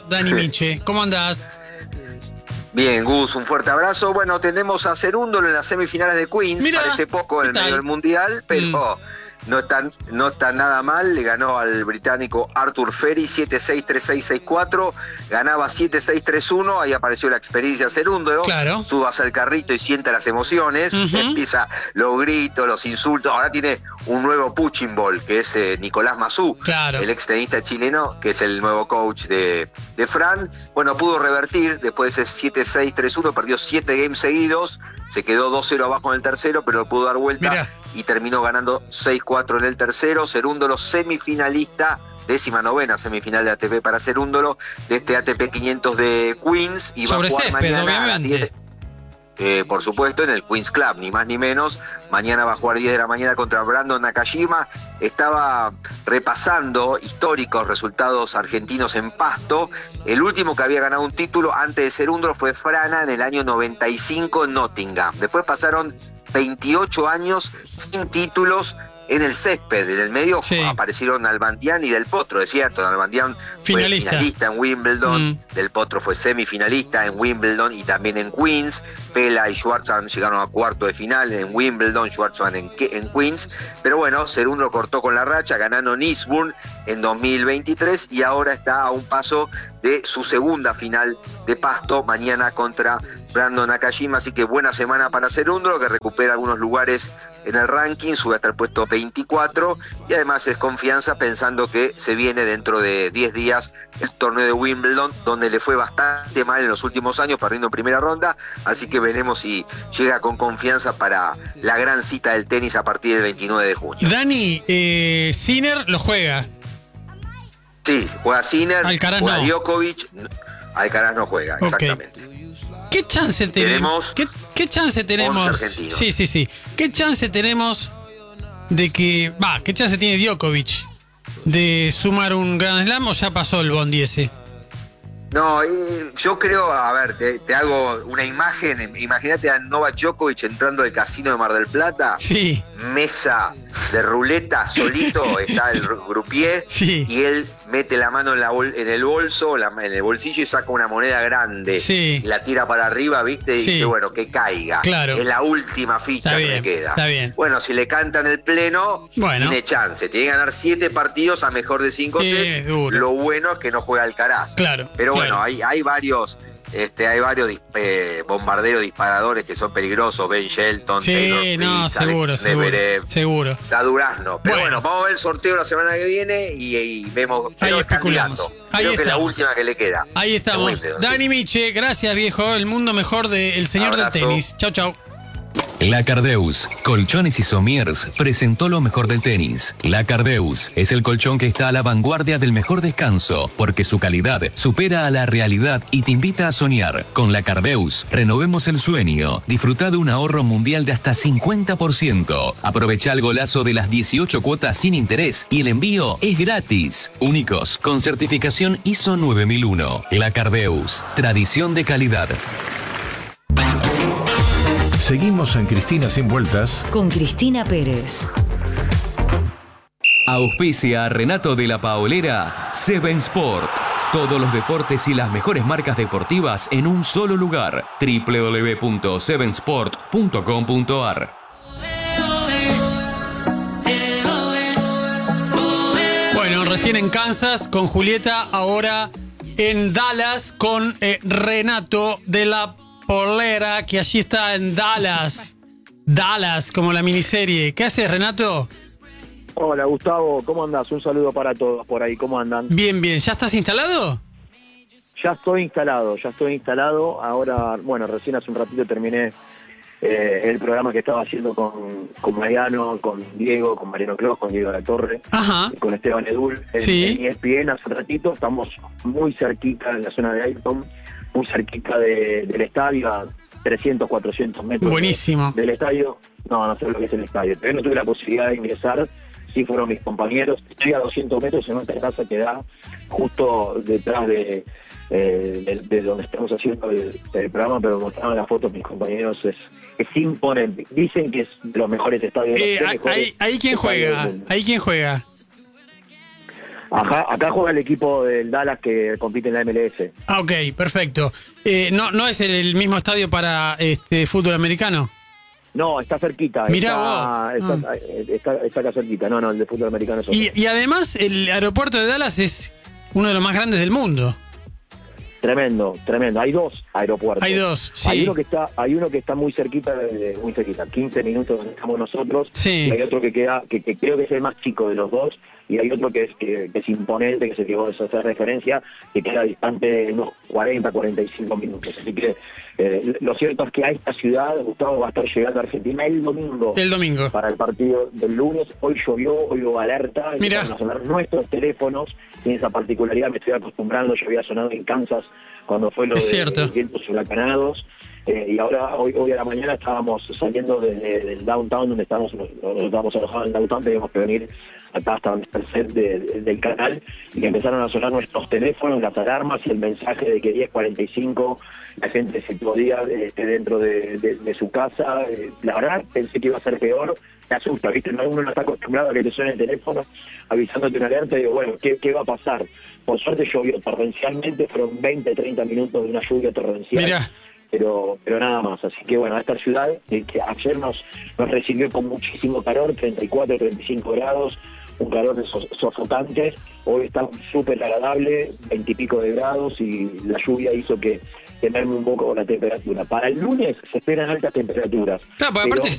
Dani Miche. ¿Cómo andás? Bien, Gus, un fuerte abrazo. Bueno, tenemos a Cerúndolo en las semifinales de Queens. Mirá, parece poco en el ¿qué tal? medio del Mundial, pero no está nada mal. Le ganó al británico Arthur Ferry 7-6, 3-6, 6-4. Ganaba 7-6, 3-1. Ahí apareció la experiencia Cerúndolo. Claro. Subas al carrito y siente las emociones. Empieza los gritos, los insultos. Ahora tiene un nuevo punching ball, que es Nicolás Mazú, Claro. el ex tenista chileno, que es el nuevo coach de Fran. Bueno, pudo revertir después de ese 7-6, 3-1, perdió 7 games seguidos, se quedó 2-0 abajo en el tercero, pero pudo dar vuelta. Mirá. Y terminó ganando 6-4 en el tercero. Cerúndolo semifinalista, 19ª semifinal de ATP para Cerúndolo, de este ATP 500 de Queens, y va Sobre a jugar césped, mañana a las obviamente. 10, por supuesto, en el Queens Club, ni más ni menos. Mañana va a jugar 10 de la mañana contra Brandon Nakajima. Estaba repasando históricos resultados argentinos en Pasto. El último que había ganado un título antes de Cerúndolo fue Frana en el año 95 en Nottingham. Después pasaron 28 años sin títulos en el césped. En el medio aparecieron Nalbandián y Del Potro, es cierto. Nalbandián fue finalista en Wimbledon, Del Potro fue semifinalista en Wimbledon y también en Queens. Pela y Schwartzman llegaron a cuarto de final en Wimbledon, Schwartzman en Queens. Pero bueno, Cerúndolo cortó con la racha, ganando en Eastbourne en 2023 y ahora está a un paso de su segunda final de Pasto, mañana contra Brandon Nakajima. Así que buena semana para Cerúndolo, que recupera algunos lugares en el ranking, sube hasta el puesto 24 y además es confianza pensando que se viene dentro de 10 días el torneo de Wimbledon, donde le fue bastante mal en los últimos años, perdiendo en primera ronda, así que veremos si llega con confianza para la gran cita del tenis a partir del 29 de junio. Dani, Sinner lo juega. Sí, juega Sinner, Alcaraz juega no. Djokovic, Alcaraz no juega, exactamente. ¿Qué chance tenemos? ¿Qué chance tenemos? 11 argentinos. Sí. ¿Qué chance tenemos de que... ¿qué chance tiene Djokovic de sumar un Grand Slam o ya pasó el bondi ese? No, yo creo, a ver, te hago una imagen. Imagínate a Novak Djokovic entrando al casino de Mar del Plata. Sí. Mesa de ruleta, solito, está el grupié. Sí. Y él mete la mano en el bolso, en el bolsillo y saca una moneda grande. Sí. Y la tira para arriba, ¿viste? Y Sí. dice, bueno, que caiga. Claro. Es la última ficha Está que bien, me queda. está bien. Bueno, si le cantan el pleno, tiene chance. Tiene que ganar 7 partidos a mejor de 5 sets. Duro. Lo bueno es que no juega Alcaraz. Claro. Pero claro. bueno, hay varios bombarderos disparadores que son peligrosos. Ben Shelton, Taylor Fritz, seguro. Da Durazno. Pero bueno, vamos a ver el sorteo la semana que viene y vemos. Ahí especulamos. Creo que es la última que le queda. Ahí estamos. Dani Miche, gracias viejo. El mundo mejor del señor del tenis. Chau. La Cardeus, Colchones y Somiers, presentó lo mejor del tenis. La Cardeus es el colchón que está a la vanguardia del mejor descanso, porque su calidad supera a la realidad y te invita a soñar. Con La Cardeus, renovemos el sueño. Disfruta de un ahorro mundial de hasta 50%. Aprovecha el golazo de las 18 cuotas sin interés y el envío es gratis. Únicos, con certificación ISO 9001. La Cardeus, tradición de calidad. Seguimos en Cristina Sin Vueltas con Cristina Pérez. Auspicia a Renato de la Paolera, Seven Sport. Todos los deportes y las mejores marcas deportivas en un solo lugar. www.sevensport.com.ar. Bueno, recién en Kansas con Julieta, ahora en Dallas con Renato de la Polera, que allí está en Dallas, como la miniserie. ¿Qué haces, Renato? Hola, Gustavo, ¿cómo andás? Un saludo para todos por ahí, ¿cómo andan? Bien, ¿ya estás instalado? Ya estoy instalado. Ahora, bueno, recién hace un ratito terminé el programa que estaba haciendo con Mariano, con Diego, con Mariano Clos, con Diego La Torre, con Esteban Edul, en ESPN hace un ratito. Estamos muy cerquita en la zona de Ayrton, muy cerquita del estadio, a 300, 400 metros. Buenísimo. Del estadio. No sé lo que es el estadio. Todavía no tuve la posibilidad de ingresar. Sí fueron mis compañeros. Estoy a 200 metros en otra casa que da justo detrás de donde estamos haciendo el programa, pero mostraban las fotos mis compañeros. Es imponente. Dicen que es de los mejores estadios. ¿Ahí quién juega? Acá juega el equipo del Dallas que compite en la MLS. Ah, ok, perfecto. ¿No es el mismo estadio para fútbol americano? No, está cerquita. Mirá vos. Está acá cerquita. No, el de fútbol americano es otro. Y además el aeropuerto de Dallas es uno de los más grandes del mundo. Tremendo. Hay 2 aeropuertos. Hay 2, sí. Hay uno que está muy cerquita, 15 minutos donde estamos nosotros. Sí. Y hay otro que queda, que creo que es el más chico de los 2. Y hay otro que es imponente, que es el que vos haces referencia, que queda distante unos 45 minutos. Así que lo cierto es que a esta ciudad, Gustavo, va a estar llegando a Argentina el domingo. Para el partido del lunes. Hoy llovió, hoy hubo alerta. Mira. Van a sonar nuestros teléfonos. Y esa particularidad me estoy acostumbrando. Ya había sonado en Kansas cuando fue lo de vientos huracanados. Y ahora, hoy a la mañana estábamos saliendo del downtown, donde estábamos alojados en downtown, teníamos que venir acá hasta donde está el set del canal, y que empezaron a sonar nuestros teléfonos, las alarmas y el mensaje de que 10:45 la gente se podía dentro de su casa. La verdad pensé que iba a ser peor. Me asusta, ¿viste? Uno no está acostumbrado a que te suene el teléfono avisándote una alerta y digo, bueno, ¿qué va a pasar? Por suerte llovió torrencialmente, fueron 20-30 minutos de una lluvia torrencial. Mirá. Pero nada más. Así que bueno, esta ciudad que ayer nos recibió con muchísimo calor, 34, 35 grados, un calor sofocante. Hoy está súper agradable, 20 y pico de grados, y la lluvia hizo que merme un poco la temperatura. Para el lunes se esperan altas temperaturas. Claro, porque aparte